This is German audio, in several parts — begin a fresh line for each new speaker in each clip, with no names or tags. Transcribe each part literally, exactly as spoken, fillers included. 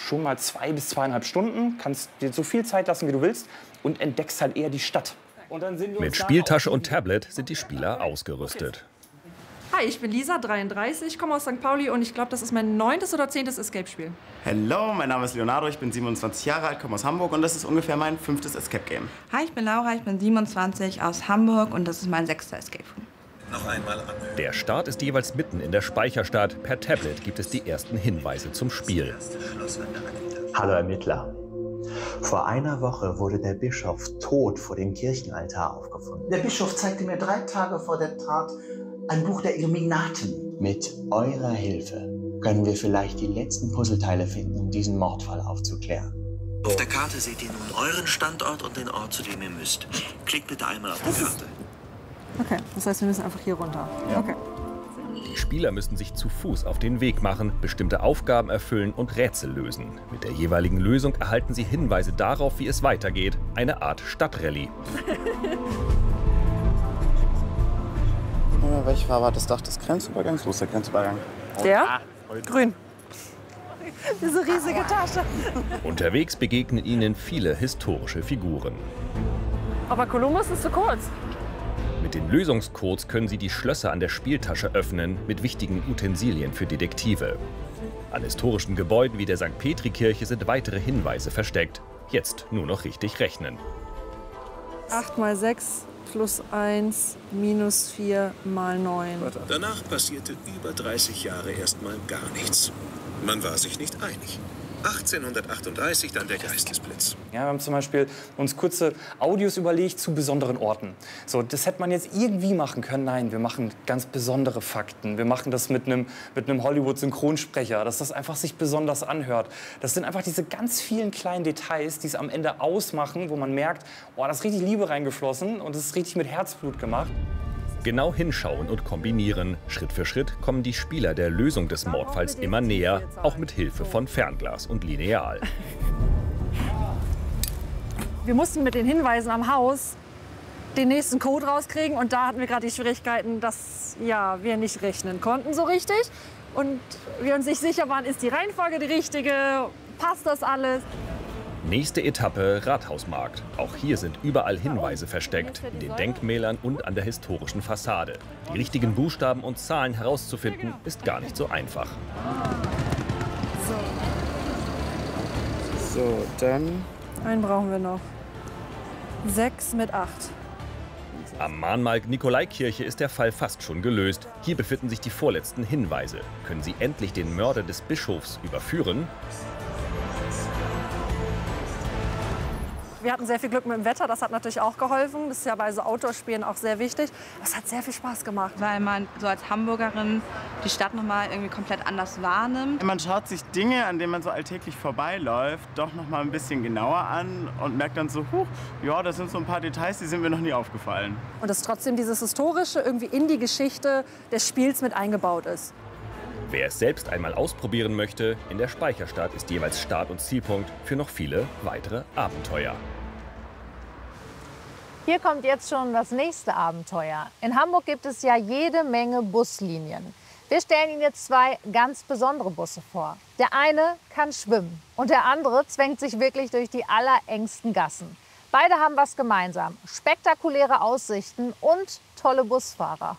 schon mal zwei bis zweieinhalb Stunden, kannst dir so viel Zeit lassen, wie du willst und entdeckst halt eher die Stadt. Und dann sind wir
Mit Spieltasche und Tablet sind die Spieler ausgerüstet.
Hi, ich bin Lisa, dreiunddreißig, komme aus Sankt Pauli und ich glaube, das ist mein neuntes oder zehntes Escape-Spiel.
Hallo, mein Name ist Leonardo, ich bin siebenundzwanzig Jahre alt, komme aus Hamburg und das ist ungefähr mein fünftes Escape-Game.
Hi, ich bin Laura, ich bin siebenundzwanzig, aus Hamburg und das ist mein sechster Escape Room.
Noch einmal an.
Der Start ist jeweils mitten in der Speicherstadt. Per Tablet gibt es die ersten Hinweise zum Spiel.
Hallo Ermittler. Vor einer Woche wurde der Bischof tot vor dem Kirchenaltar aufgefunden.
Der Bischof zeigte mir drei Tage vor der Tat ein Buch der Illuminaten.
Mit eurer Hilfe können wir vielleicht die letzten Puzzleteile finden, um diesen Mordfall aufzuklären.
Auf der Karte seht ihr nun euren Standort und den Ort, zu dem ihr müsst. Klickt bitte einmal auf die Karte.
Okay, das heißt, wir müssen einfach hier runter. Ja. Okay.
Die Spieler müssen sich zu Fuß auf den Weg machen, bestimmte Aufgaben erfüllen und Rätsel lösen. Mit der jeweiligen Lösung erhalten sie Hinweise darauf, wie es weitergeht. Eine Art Stadtrallye.
Welche Farbe hat das Dach des Grenzübergangs? Wo ist der Grenzübergang?
Der? Ah, grün. Diese riesige Tasche.
Unterwegs begegnen ihnen viele historische Figuren.
Aber Kolumbus ist zu kurz.
Mit den Lösungscodes können sie die Schlösser an der Spieltasche öffnen, mit wichtigen Utensilien für Detektive. An historischen Gebäuden wie der Sankt Petri-Kirche sind weitere Hinweise versteckt. Jetzt nur noch richtig rechnen.
acht mal sechs plus eins minus vier mal neun.
Danach passierte über dreißig Jahre erstmal gar nichts. Man war sich nicht einig. achtzehnhundertachtunddreißig dann der Geistesblitz.
Ja, wir haben zum Beispiel uns kurze Audios überlegt zu besonderen Orten. So, das hätte man jetzt irgendwie machen können. Nein, wir machen ganz besondere Fakten. Wir machen das mit einem, mit einem Hollywood-Synchronsprecher, dass das einfach sich besonders anhört. Das sind einfach diese ganz vielen kleinen Details, die es am Ende ausmachen, wo man merkt, oh, da ist richtig Liebe reingeflossen und es ist richtig mit Herzblut gemacht.
Genau hinschauen und kombinieren. Schritt für Schritt kommen die Spieler der Lösung des Mordfalls immer näher, auch mit Hilfe von Fernglas und Lineal.
Wir mussten mit den Hinweisen am Haus den nächsten Code rauskriegen und da hatten wir gerade die Schwierigkeiten, dass ja, wir nicht rechnen konnten so richtig und wir uns nicht sicher waren, ist die Reihenfolge die richtige, passt das alles?
Nächste Etappe, Rathausmarkt. Auch hier sind überall Hinweise versteckt, in den Denkmälern und an der historischen Fassade. Die richtigen Buchstaben und Zahlen herauszufinden, ist gar nicht so einfach.
So, dann...
Einen brauchen wir noch. Sechs mit acht.
Am Mahnmal Nikolaikirche ist der Fall fast schon gelöst. Hier befinden sich die vorletzten Hinweise. Können Sie endlich den Mörder des Bischofs überführen?
Wir hatten sehr viel Glück mit dem Wetter, das hat natürlich auch geholfen. Das ist ja bei so Outdoor-Spielen auch sehr wichtig. Es hat sehr viel Spaß gemacht.
Weil man so als Hamburgerin die Stadt noch mal irgendwie komplett anders wahrnimmt.
Man schaut sich Dinge, an denen man so alltäglich vorbeiläuft, doch noch mal ein bisschen genauer an und merkt dann so, huch, ja, das sind so ein paar Details, die sind mir noch nie aufgefallen.
Und dass trotzdem dieses Historische irgendwie in die Geschichte des Spiels mit eingebaut ist.
Wer es selbst einmal ausprobieren möchte, in der Speicherstadt ist jeweils Start- und Zielpunkt für noch viele weitere Abenteuer.
Hier kommt jetzt schon das nächste Abenteuer. In Hamburg gibt es ja jede Menge Buslinien. Wir stellen Ihnen jetzt zwei ganz besondere Busse vor. Der eine kann schwimmen und der andere zwängt sich wirklich durch die allerengsten Gassen. Beide haben was gemeinsam: spektakuläre Aussichten und tolle Busfahrer.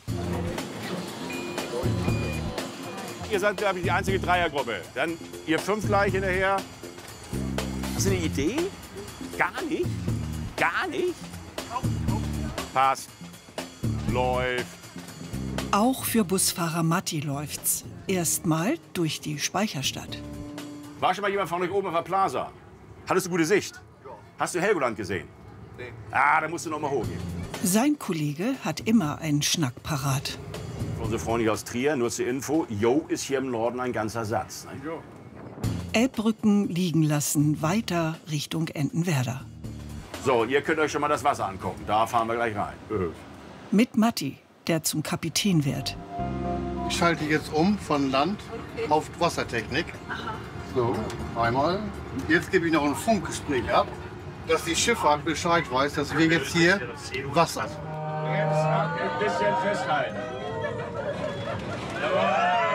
Ihr seid, glaube ich, die einzige Dreiergruppe. Dann ihr fünf gleich hinterher. Hast du eine Idee? Gar nicht? Gar nicht? Passt. Läuft.
Auch für Busfahrer Matti läuft's. Erstmal durch die Speicherstadt.
War schon mal jemand von euch oben auf der Plaza? Hattest du gute Sicht? Ja. Hast du Helgoland gesehen? Nee. Ah, da musst du noch mal hochgehen.
Sein Kollege hat immer einen Schnack parat.
Unsere Freunde aus Trier, nur zur Info, Jo ist hier im Norden ein ganzer Satz. Ne? Jo.
Elbbrücken liegen lassen, weiter Richtung Entenwerder.
So, ihr könnt euch schon mal das Wasser angucken. Da fahren wir gleich rein.
Mit Matti, der zum Kapitän wird.
Ich schalte jetzt um von Land okay. auf Wassertechnik. Aha. So, einmal. Jetzt gebe ich noch ein Funkgespräch ab, dass die Schifffahrt Bescheid weiß, dass wir jetzt hier Wasser.
Jetzt ein bisschen festhalten. Jawohl.